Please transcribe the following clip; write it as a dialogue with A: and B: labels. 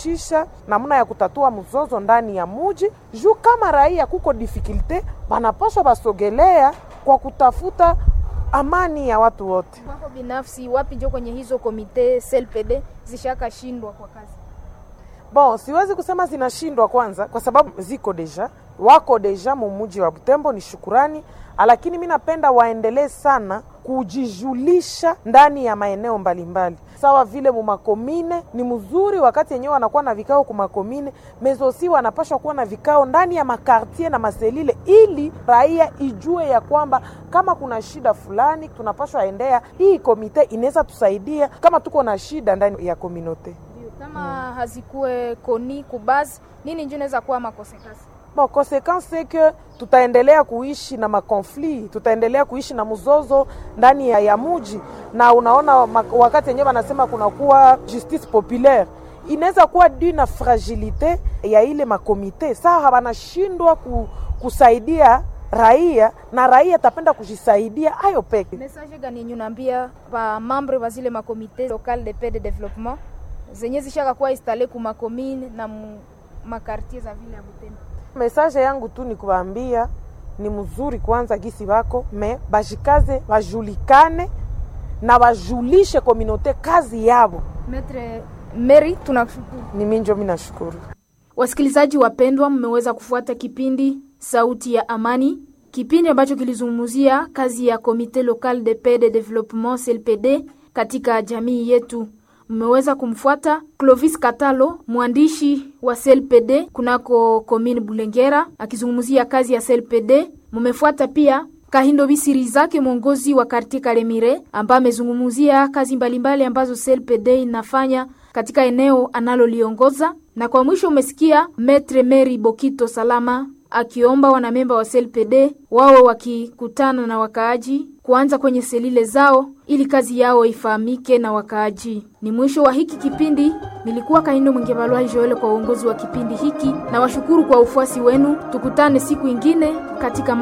A: kurahisisha namna ya kutatua mzozo ndani ya muji. Juu kama raia kuko difficulty, banapaswa basogelea kwa kutafuta amani ya watu wote.
B: Wako binafsi wapi ndio kwenye hizo komite CLPD zishaka shindwa kwa kazi?
A: Bon, siwezi kusema zinashindwa kwanza kwa sababu wako deja mumuji wa Butembo, ni shukurani, lakini mimi napenda waendelee sana kujijulisha ndani ya maeneo mbalimbali. Sawa vile mumakomine ni mzuri wakati yenyewe wanakuwa na vikao kumakomine, mezosi wanapaswa kuwa na vikao ndani ya makartie na maselile, ili raia ijue ya kwamba kama kuna shida fulani tunapaswa endea hii komite, inaweza tusaidia kama tuko na shida ndani ya community.
B: Kama hazikuwe koni kubazi, nini njoo inaweza kuwa makonsekansi?
A: Bon, conséquence c'est que tutaendelea kuishi na makonflit, tutaendelea kuishi na mzozo ndani ya muji, na unaona wakati yenyewe wanasema kuna kuwa justice populaire, inaweza kuwa due na fragilité ya ile makomite. Sasa hawanashindwa kusaidia raia, na raia tapenda kujisaidia hayo peke.
B: Message gani yenyu naambia ba membre wa zile makomite local de paix de développement zenye zishaka kuwa installe ku makomine na makartie za vile ya Butembo?
A: Message yangu tu ni kuambia ni mzuri kwanza gisi wako bajikaze, wajulikane na wajulishe communauté kazi yabo.
B: Maître Mary, tunakushukuru.
A: Ni minjo mimi nashukuru.
B: Wasikilizaji wapendwa, mmeweza kufuata kipindi Sauti ya Amani, kipindi ambacho kilizungumzia kazi ya Comité Local de Paix de Développement CLPD katika jamii yetu. Mmeweza kumfuata Clovis Katalo, mwandishi wa CLPD kunako commune Bulengera, akizungumzia kazi ya CLPD. Mmefuata pia Kahindo Bisirizake, mwongozi wa quartier Kalemire, ambaye amezungumzia kazi mbalimbali ambazo CLPD inafanya katika eneo analoliongoza. Na kwa mwisho umesikia Maître Mary Bokito Salama akiomba wanamemba wa CLPD wao wakikutana na wakaaji kuanza kwenye selile zao ili kazi yao ifahamike na wakaaji. Ni mwisho wa hiki kipindi. Nilikuwa Kahindo Mwingebalwa Joel kwa uongozi wa kipindi hiki, na washukuru kwa ufuasi wenu. Tukutane siku ingine katika